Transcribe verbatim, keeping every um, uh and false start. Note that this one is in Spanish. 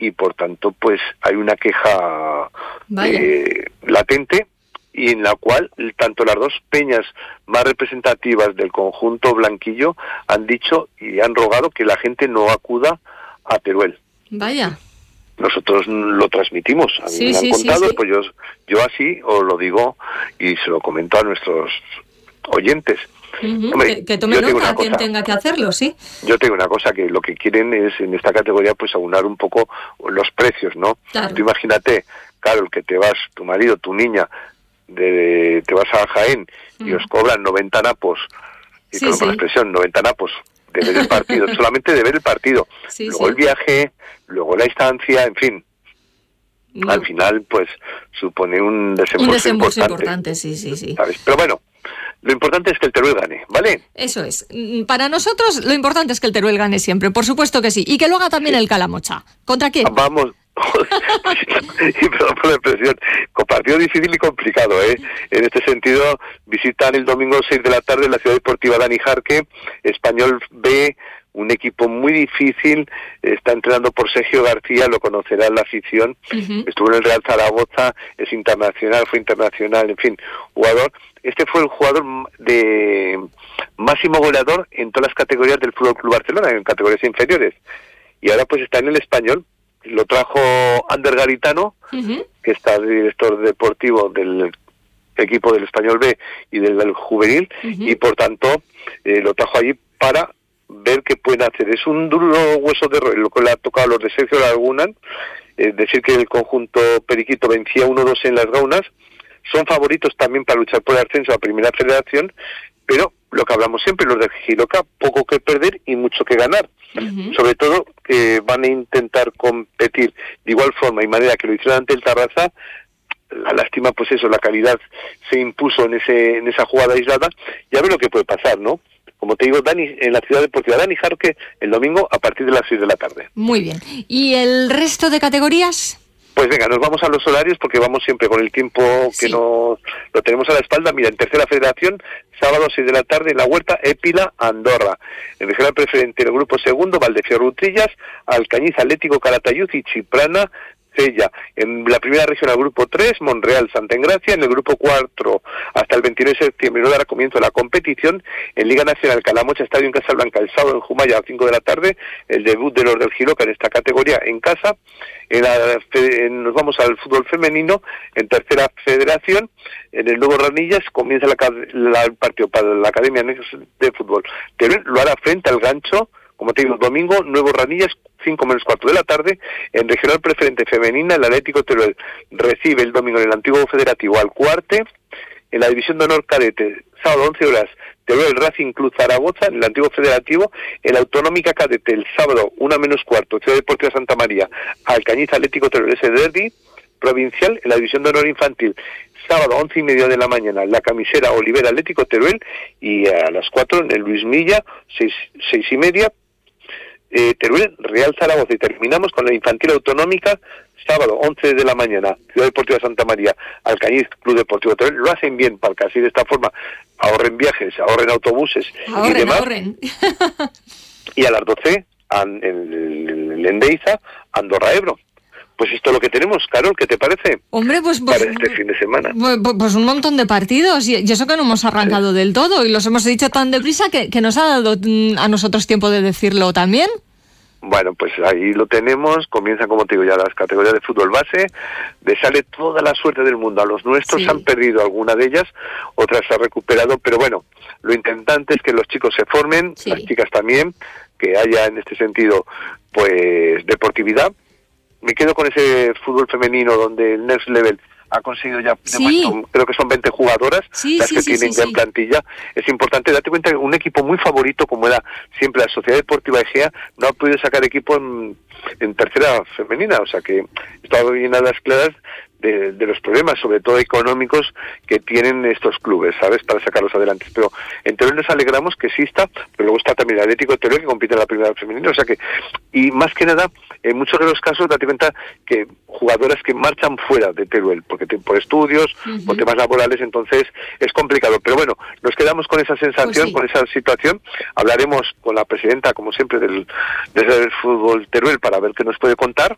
y por tanto pues hay una queja eh, latente, y en la cual tanto las dos peñas más representativas del conjunto blanquillo han dicho y han rogado que la gente no acuda a Teruel. Vaya. Nosotros lo transmitimos, a mí sí, me han sí, contado, sí, sí. pues yo, yo así os lo digo y se lo comento a nuestros oyentes. Uh-huh. Hombre, que, que tome nota a quien tenga que hacerlo, sí. Yo tengo una cosa, que lo que quieren es en esta categoría pues aunar un poco los precios, ¿no? Claro. Tú imagínate, Carol, que te vas, tu marido, tu niña, de, te vas a Jaén uh-huh. y os cobran noventa napos, y sí, con sí. la expresión, noventa napos, de ver el partido, solamente de ver el partido. Sí, luego sí. el viaje, luego la estancia, en fin. No. Al final, pues, supone un desembolso, un desembolso importante. importante, sí, sí, sí. ¿Sabes? Pero bueno, lo importante es que el Teruel gane, ¿vale? Eso es. Para nosotros lo importante es que el Teruel gane siempre, por supuesto que sí. Y que lo haga también sí. el Calamocha. ¿Contra quién? Vamos, y perdón por la expresión, con partido difícil y complicado, ¿eh? En este sentido, visitan el domingo seis de la tarde la Ciudad Deportiva Dani Jarque, Español B, un equipo muy difícil, está entrenando por Sergio García, lo conocerá la afición, uh-huh. estuvo en el Real Zaragoza, es internacional, fue internacional, en fin, jugador. Este fue el jugador de máximo goleador en todas las categorías del Fútbol Club Barcelona, en categorías inferiores. Y ahora pues está en el Español. Lo trajo Ander Garitano, uh-huh. que está director deportivo del equipo del Español B y del, del juvenil, uh-huh. y por tanto eh, lo trajo allí para ver qué pueden hacer. Es un duro hueso de roer lo que le ha tocado a los de Sergio Laguna, eh, decir que el conjunto periquito vencía uno dos en las gaunas. Son favoritos también para luchar por el ascenso a Primera Federación, pero lo que hablamos siempre, los de Giloca, poco que perder y mucho que ganar. Uh-huh. Sobre todo que van a intentar competir de igual forma y manera que lo hicieron ante el Tarrasa. La lástima, pues eso, la calidad se impuso en ese en esa jugada aislada, y a ver lo que puede pasar, ¿no? Como te digo, Dani, en la Ciudad Deportiva Dani Jarque, el domingo a partir de las seis de la tarde. Muy bien. ¿Y el resto de categorías? Pues venga, nos vamos a los horarios porque vamos siempre con el tiempo que sí. nos lo tenemos a la espalda. Mira, en Tercera Federación, sábado seis de la tarde en la Huerta, Épila, Andorra. En Regional Preferente, el grupo segundo, Valdefierro Utrillas, Alcañiz Atlético Calatayud y Chiprana, Cella. En la primera región, al grupo tres, Monreal, Santa Engracia. En el grupo cuatro, hasta el veintinueve de septiembre, no dará comienzo a la competición. En Liga Nacional, Calamocha, Estadio en Casablanca, el sábado en Jumaya a las cinco de la tarde, el debut de los del Giloca en esta categoría en casa. En la, en, nos vamos al fútbol femenino, en Tercera Federación, en el Nuevo Ranillas, comienza la, la, el partido para la Academia de Fútbol. Teruel lo hará frente al Gancho, como te digo, domingo, Nuevo Ranillas, cinco menos cuarto de la tarde. En Regional Preferente Femenina, el Atlético Teruel recibe el domingo en el antiguo Federativo al Cuarte. En la División de Honor Cadete, sábado once horas, Teruel Racing Club Zaragoza, en el antiguo Federativo. En la Autonómica Cadete, el sábado, una menos cuarto, Ciudad Deportiva Santa María, Alcañiz Atlético Teruel, ese derbi provincial. En la División de Honor Infantil, sábado once y media de la mañana, la Camisera Olivera Atlético Teruel, y a las cuatro en el Luis Milla, seis, seis y media, Eh, Teruel, Real Zaragoza. Y terminamos con la Infantil Autonómica, sábado once de la mañana, Ciudad Deportiva Santa María, Alcañiz Club Deportivo Teruel. Lo hacen bien para que así de esta forma ahorren viajes, ahorren autobuses ahorren, y demás. Ahorren. Y a las doce, en el Endeiza, Andorra Ebro. Pues esto es lo que tenemos, Carol, ¿qué te parece? Hombre, pues, pues para este fin de semana. Pues, pues un montón de partidos, y eso que no hemos arrancado sí. del todo, y los hemos dicho tan deprisa que, que nos ha dado a nosotros tiempo de decirlo también. Bueno, pues ahí lo tenemos, comienzan, como te digo, ya las categorías de fútbol base, le sale toda la suerte del mundo. A los nuestros sí. han perdido alguna de ellas, otras se han recuperado, pero bueno, lo intentante es que los chicos se formen, sí. las chicas también, que haya en este sentido, pues, deportividad. Me quedo con ese fútbol femenino donde el Next Level ha conseguido ya, sí. demuestro, creo que son veinte jugadoras sí, las sí, que sí, tienen sí, ya sí. en plantilla. Es importante, date cuenta que un equipo muy favorito como era siempre la Sociedad Deportiva Egea no ha podido sacar equipo en, en tercera femenina, o sea que está bien a las claras de, de los problemas, sobre todo económicos, que tienen estos clubes, ¿sabes?, para sacarlos adelante. Pero en Teruel nos alegramos que exista, pero luego está también el Atlético de Teruel, que compite en la primera femenina, o sea que, y más que nada, en muchos de los casos, date cuenta que jugadoras que marchan fuera de Teruel, porque te, por estudios, uh-huh. por temas laborales, entonces es complicado. Pero bueno, nos quedamos con esa sensación, pues sí. con esa situación. Hablaremos con la presidenta, como siempre, del, desde el Fútbol Teruel para ver qué nos puede contar.